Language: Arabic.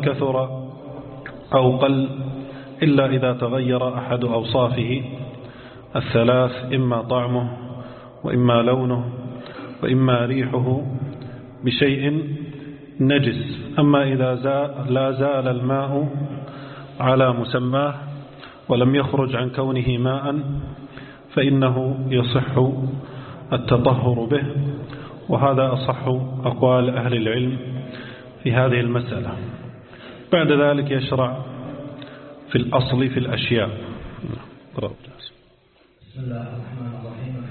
كثر أو قل إلا إذا تغير أحد أوصافه الثلاث، إما طعمه وإما لونه وإما ريحه بشيء نجس. أما إذا لا زال الماء على مسماه ولم يخرج عن كونه ماء فإنه يصح التطهر به، وهذا أصح أقوال أهل العلم في هذه المسألة. بعد ذلك يشرع في الأصل في الأشياء. بسم الله الرحمن